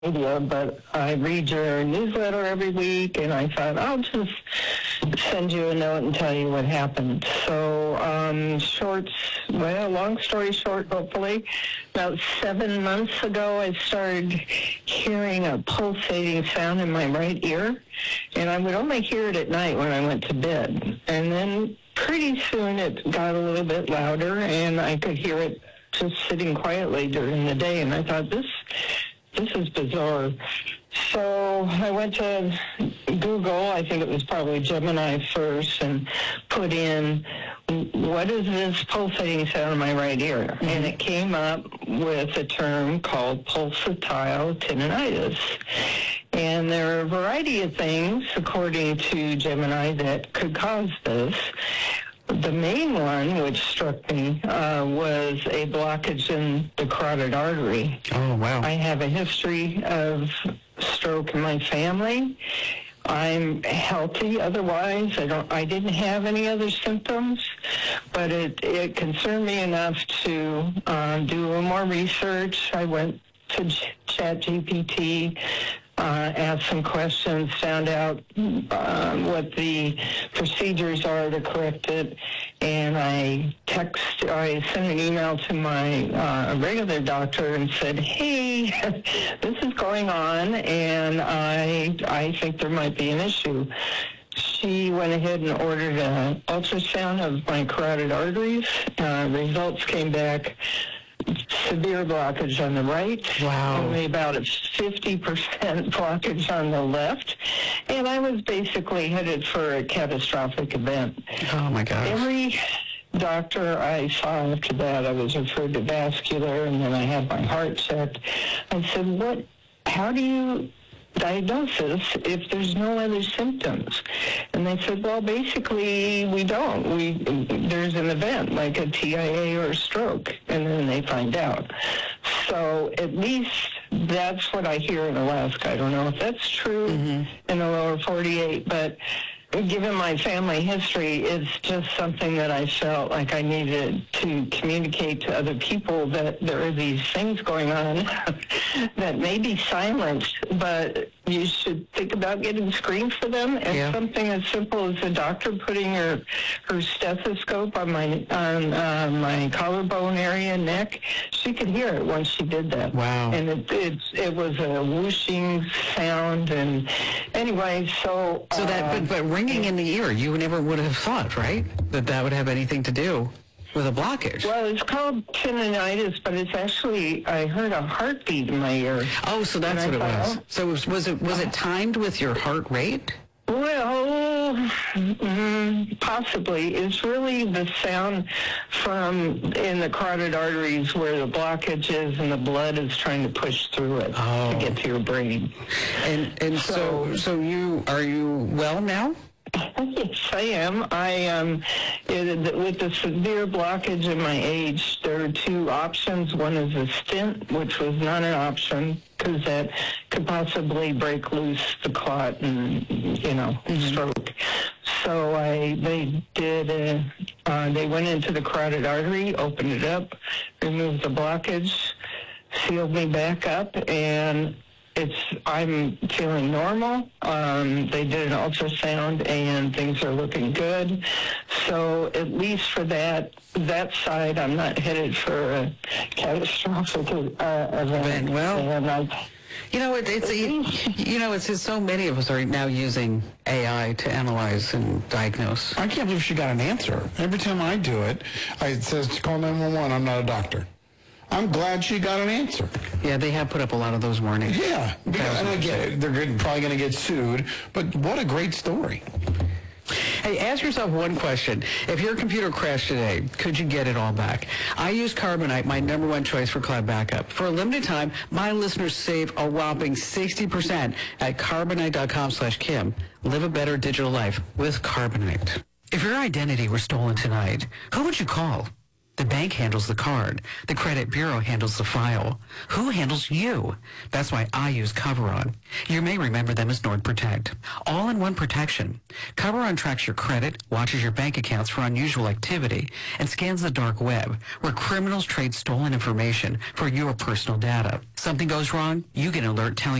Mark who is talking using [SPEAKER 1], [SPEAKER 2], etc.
[SPEAKER 1] media, but I read your newsletter every week, and I thought I'll just send you a note and tell you what happened. So, long story short, hopefully, about 7 months ago, I started hearing a pulsating sound in my right ear, and I would only hear it at night when I went to bed. And then pretty soon it got a little bit louder, and I could hear it just sitting quietly during the day, and I thought, this is bizarre. So I went to Google, I think it was probably Gemini first, and put in, what is this pulsating sound in my right ear? Mm-hmm. And it came up with a term called pulsatile tinnitus. And there are a variety of things, according to Gemini, that could cause this. The main one, which struck me, was a blockage in the carotid artery.
[SPEAKER 2] Oh, wow.
[SPEAKER 1] I have a history of stroke in my family. I'm healthy otherwise. I didn't have any other symptoms, but it concerned me enough to do a little more research. I went to ChatGPT, asked some questions, found out what the procedures are to correct it, and I sent an email to my regular doctor and said, hey, this is going on, and I think there might be an issue. She went ahead and ordered an ultrasound of my carotid arteries. Results came back severe blockage on the right.
[SPEAKER 2] Wow.
[SPEAKER 1] Only about a 50% blockage on the left. And I was basically headed for a catastrophic event.
[SPEAKER 2] Oh, my gosh.
[SPEAKER 1] Every doctor I saw after that, I was referred to vascular, and then I had my heart checked. I said, how do you diagnose this if there's no other symptoms? And they said, well, basically we don't. There's an event like a TIA or a stroke, and then they find out. So at least that's what I hear in Alaska. I don't know if that's true in the lower 48, but given my family history, it's just something that I felt like I needed to communicate to other people, that there are these things going on that may be silenced, but you should think about getting screened for them. And something as simple as a doctor putting her stethoscope on my collarbone area and neck, she could hear it once she did that.
[SPEAKER 2] Wow.
[SPEAKER 1] And it was a whooshing sound. And anyway, so
[SPEAKER 2] but ringing in the ear, you never would have thought, right, that would have anything to do with a blockage?
[SPEAKER 1] Well, it's called tinnitus, but it's actually, I heard a heartbeat in my ear.
[SPEAKER 2] Oh, so that's what it was. So was it timed with your heart rate?
[SPEAKER 1] Well, possibly. It's really the sound in the carotid arteries where the blockage is and the blood is trying to push through it to get to your brain.
[SPEAKER 2] And so are you well now?
[SPEAKER 1] Yes, I am. With the severe blockage in my age, there are two options. One is a stent, which was not an option because that could possibly break loose the clot and, stroke. So they went into the carotid artery, opened it up, removed the blockage, sealed me back up, and I'm feeling normal. They did an ultrasound, and things are looking good. So at least for that side, I'm not headed for a catastrophic event.
[SPEAKER 2] Well, it's just so many of us are now using AI to analyze and diagnose.
[SPEAKER 3] I can't believe she got an answer. Every time I do it, it says to call 911. I'm not a doctor. I'm glad she got an answer.
[SPEAKER 2] Yeah, they have put up a lot of those warnings.
[SPEAKER 3] Yeah, and I get it. They're probably going to get sued, but what a great story.
[SPEAKER 2] Hey, ask yourself one question. If your computer crashed today, could you get it all back? I use Carbonite, my #1 choice for cloud backup. For a limited time, my listeners save a whopping 60% at Carbonite.com/Kim. Live a better digital life with Carbonite. If your identity were stolen tonight, who would you call? The bank handles the card. The credit bureau handles the file. Who handles you? That's why I use Coveron. You may remember them as NordProtect. All-in-one protection. Coveron tracks your credit, watches your bank accounts for unusual activity, and scans the dark web, where criminals trade stolen information for your personal data. Something goes wrong, you get an alert telling